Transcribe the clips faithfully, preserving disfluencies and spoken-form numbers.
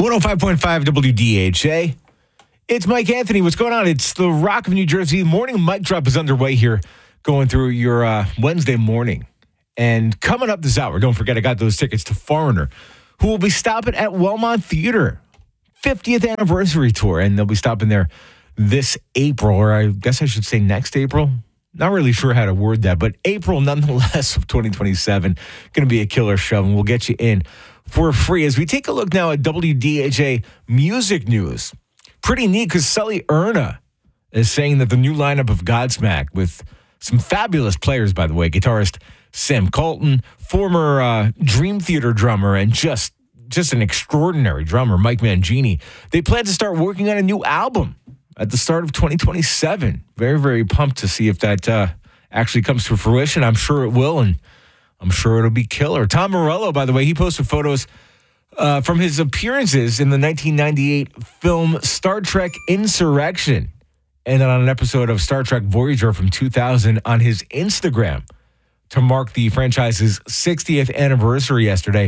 one oh five point five W D H A. It's Mike Anthony. What's going on? It's the Rock of New Jersey. Morning Mic Drop is underway here, going through your uh, Wednesday morning. And coming up this hour, don't forget I got those tickets to Foreigner, who will be stopping at Wellmont Theater, fiftieth anniversary tour. And they'll be stopping there this April, or I guess I should say next April. Not really sure how to word that, but April nonetheless of twenty twenty-seven. Going to be a killer show, and we'll get you in for free. As we take a look now at W D H A music news. Pretty neat because Sully Erna is saying that the new lineup of Godsmack, with some fabulous players, by the way, guitarist Sam Colton, former uh, Dream Theater drummer, and just, just an extraordinary drummer, Mike Mangini, they plan to start working on a new album at the start of twenty twenty-seven. Very, very pumped to see if that uh, actually comes to fruition. I'm sure it will, and I'm sure it'll be killer. Tom Morello, by the way, he posted photos uh, from his appearances in the nineteen ninety-eight film Star Trek Insurrection, and then on an episode of Star Trek Voyager from two thousand on his Instagram to mark the franchise's sixtieth anniversary yesterday.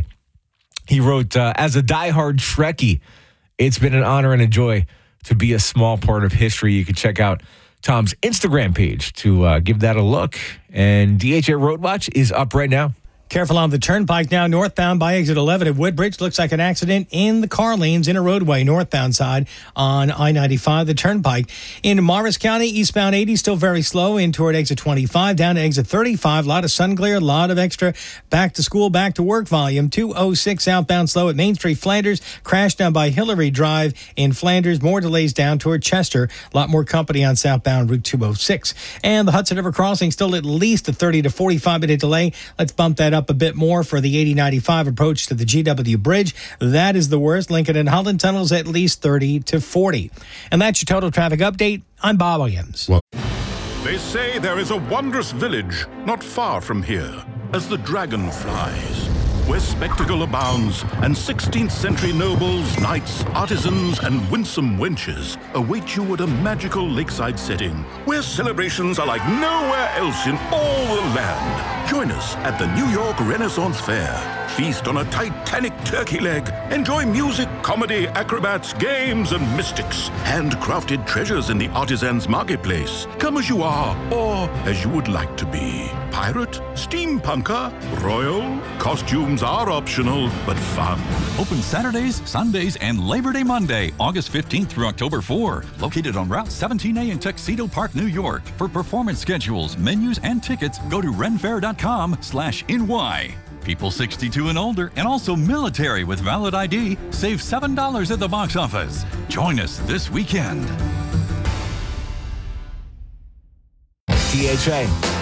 He wrote, uh, as a diehard Trekkie, it's been an honor and a joy to be a small part of history. You can check out Tom's Instagram page to uh, give that a look. And D H A Road Watch is up right now. Careful on the turnpike now, northbound by exit eleven at Woodbridge. Looks like an accident in the car lanes in a roadway, northbound side on I ninety-five, the turnpike. In Morris County, eastbound eighty, still very slow in toward exit twenty-five, down to exit thirty-five. A lot of sun glare, a lot of extra back to school, back to work volume. two oh six southbound slow at Main Street, Flanders. Crash down by Hillary Drive in Flanders. More delays down toward Chester. A lot more company on southbound Route two oh six. And the Hudson River Crossing still at least a thirty to forty-five minute delay. Let's bump that up a bit more for the eighty ninety-five approach to the G W Bridge. That is the worst. Lincoln and Holland tunnels at least thirty to forty. And that's your total traffic update. I'm Bob Williams. Well, they say there is a wondrous village not far from here, as the dragon flies, where spectacle abounds, and sixteenth century nobles, knights, artisans, and winsome wenches await you at a magical lakeside setting, where celebrations are like nowhere else in all the land. Join us at the New York Renaissance Fair. Feast on a Titanic turkey leg. Enjoy music, comedy, acrobats, games, and mystics. Handcrafted treasures in the artisans' marketplace. Come as you are, or as you would like to be. Pirate, steampunker, royal, costumes are optional, but fun. Open Saturdays, Sundays, and Labor Day Monday, August fifteenth through October fourth. Located on Route seventeen A in Tuxedo Park, New York. For performance schedules, menus, and tickets, go to renfair.com slash NY. People sixty-two and older, and also military with valid I D, save seven dollars at the box office. Join us this weekend. D H A.